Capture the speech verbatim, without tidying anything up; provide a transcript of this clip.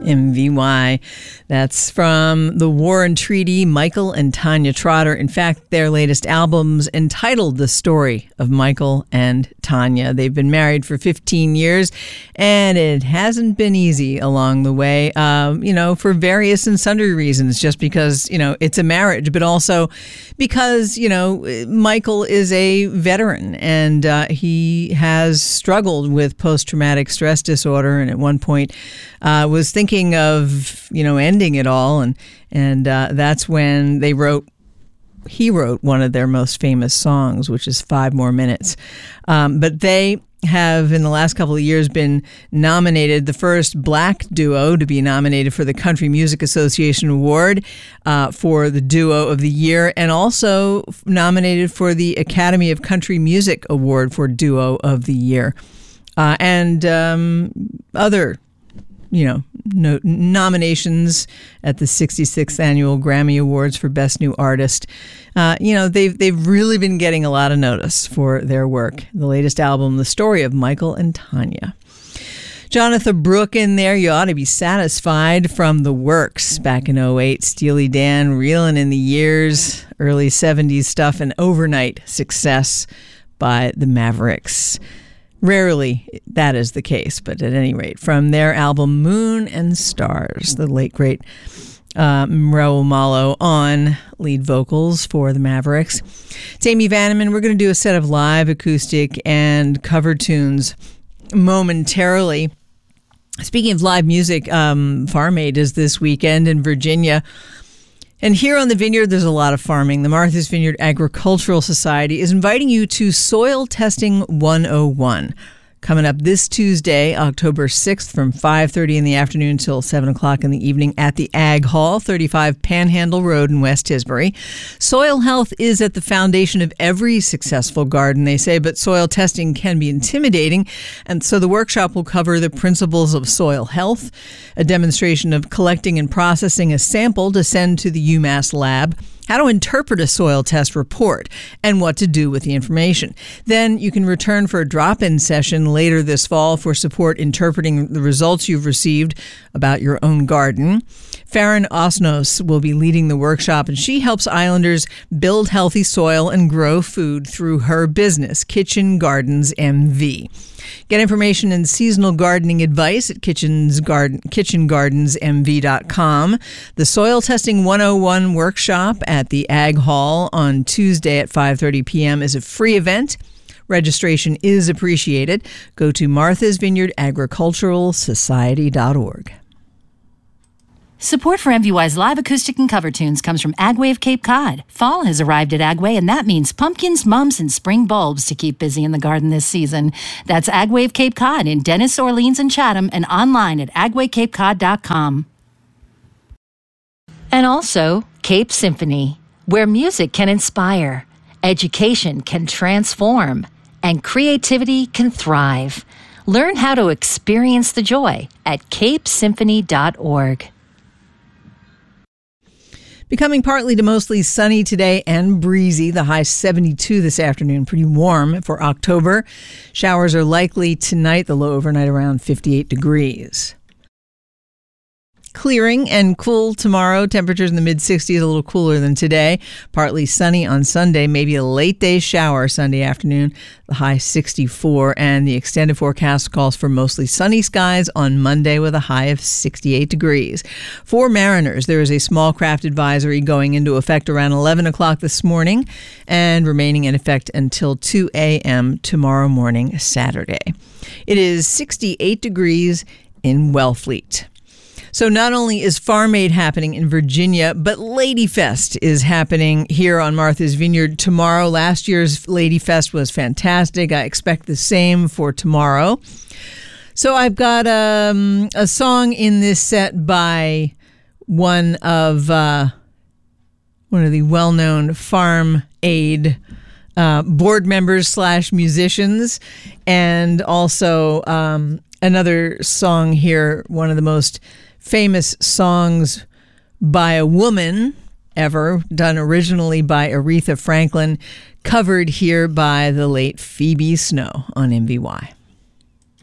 M V Y. That's from the War and Treaty, Michael and Tanya Trotter. In fact, their latest album's entitled The Story of Michael and Tanya. They've been married for fifteen years, and it hasn't been easy along the way, um, you know, for various and sundry reasons, just because, you know, it's a marriage, but also because, you know, Michael is a veteran, and uh, he has struggled with post-traumatic stress disorder, and at one point uh, was thinking of, you know, ending it all, and and uh, that's when they wrote he wrote one of their most famous songs, which is Five More Minutes. Um, but they have, in the last couple of years, been nominated, the first black duo to be nominated for the Country Music Association Award uh, for the Duo of the Year, and also nominated for the Academy of Country Music Award for Duo of the Year. Uh, and um, other you know, no, nominations at the sixty-sixth Annual Grammy Awards for Best New Artist. Uh, you know, they've they've really been getting a lot of notice for their work. The latest album, The Story of Michael and Tanya. Jonathan Brooke in there, You Ought to Be Satisfied, from The Works back in oh eight. Steely Dan, Reelin' in the Years, early seventies stuff, and overnight success by the Mavericks. Rarely that is the case, but at any rate, from their album Moon and Stars, the late, great um, Raul Malo on lead vocals for the Mavericks. It's Amy Vanneman. We're going to do a set of live acoustic and cover tunes momentarily. Speaking of live music, um, Farm Aid is this weekend in Virginia. And here on the Vineyard, there's a lot of farming. The Martha's Vineyard Agricultural Society is inviting you to Soil Testing one oh one. Coming up this Tuesday, October sixth, from five thirty in the afternoon till seven o'clock in the evening at the Ag Hall, thirty-five Panhandle Road in West Tisbury. Soil health is at the foundation of every successful garden, they say, but soil testing can be intimidating. And so the workshop will cover the principles of soil health, a demonstration of collecting and processing a sample to send to the UMass lab, how to interpret a soil test report, and what to do with the information. Then you can return for a drop-in session later this fall for support interpreting the results you've received about your own garden. Farron Osnos will be leading the workshop, and she helps islanders build healthy soil and grow food through her business, Kitchen Gardens M V. Get information and seasonal gardening advice at kitchens garden, kitchen gardens m v dot com. The Soil Testing one oh one workshop at the Ag Hall on Tuesday at five thirty p.m. is a free event. Registration is appreciated. Go to marthas vineyard agricultural society dot org. Support for M V Y's live acoustic and cover tunes comes from Agway of Cape Cod. Fall has arrived at Agway, and that means pumpkins, mums, and spring bulbs to keep busy in the garden this season. That's Agway of Cape Cod in Dennis, Orleans, and Chatham, and online at agway cape cod dot com. And also, Cape Symphony, where music can inspire, education can transform, and creativity can thrive. Learn how to experience the joy at cape symphony dot org. Becoming partly to mostly sunny today and breezy. The high seventy-two this afternoon. Pretty warm for October. Showers are likely tonight. The low overnight around fifty-eight degrees. Clearing and cool tomorrow. Temperatures in the mid-sixties, a little cooler than today. Partly sunny on Sunday, maybe a late day shower Sunday afternoon. The high sixty-four, and the extended forecast calls for mostly sunny skies on Monday with a high of sixty-eight degrees. For mariners, there is a small craft advisory going into effect around eleven o'clock this morning and remaining in effect until two a.m. tomorrow morning, Saturday. It is sixty-eight degrees in Wellfleet. So not only is Farm Aid happening in Virginia, but Lady Fest is happening here on Martha's Vineyard tomorrow. Last year's Lady Fest was fantastic. I expect the same for tomorrow. So I've got um, a song in this set by one of uh, one of the well-known Farm Aid uh, board members slash musicians, and also um, another song here, one of the most famous songs by a woman ever, done originally by Aretha Franklin, covered here by the late Phoebe Snow on M V Y.